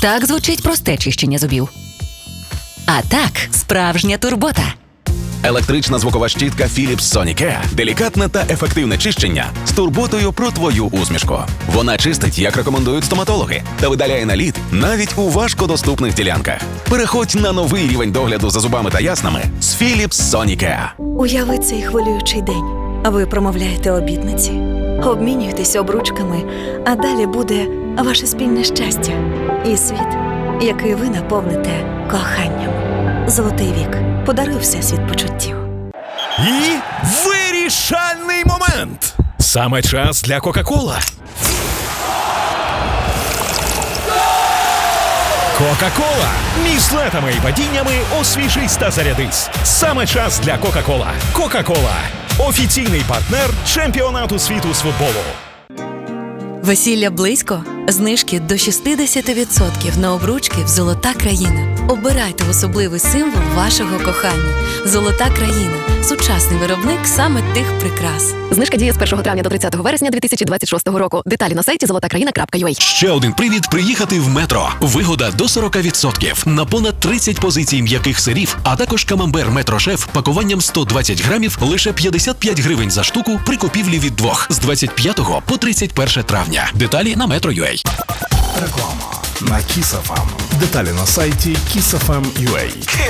Так звучить просте чищення зубів. А так, справжня турбота. Електрична звукова щітка Philips Sonicare – делікатне та ефективне чищення з турботою про твою усмішку. Вона чистить, як рекомендують стоматологи, та видаляє наліт навіть у важкодоступних ділянках. Переходь на новий рівень догляду за зубами та яснами з Philips Sonicare. Уяви цей хвилюючий день. А ви промовляєте обітниці, обмінюєтесь обручками, а далі буде ваше спільне щастя і світ, який ви наповните коханням. Золотий вік. Подаруй всесвіт почуттів. І вирішальний момент! Саме час для Кока-Кола. Кока-Кола! Між летами і падіннями освіжись та зарядись. Саме час для Кока-Кола. Кока-Кола – офіційний партнер чемпіонату світу з футболу. Весілля близько? Знижки до 60% на обручки в «Золота країна». Обирайте особливий символ вашого кохання. «Золота країна» – сучасний виробник саме тих прикрас. Знижка діє з 1 травня до 30 вересня 2026 року. Деталі на сайті zolotakraina.ua. Ще один привід приїхати в Метро. Вигода до 40% на понад 30 позицій м'яких сирів, а також камамбер Метро Шеф пакуванням 120 грамів лише 55 гривень за штуку при купівлі від 2 з 25 по 31 травня. Деталі на Metro.ua. Реклама на Kiss FM. Деталі на сайті kissfm.ua.